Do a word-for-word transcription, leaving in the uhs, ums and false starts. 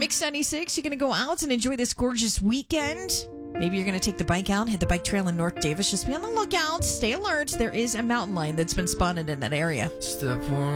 Mix ninety-six, you're going to go out and enjoy this gorgeous weekend. Maybe you're going to take the bike out, hit the bike trail in North Davis. Just be on the lookout. Stay alert. There is a mountain lion that's been spotted in that area. Step one.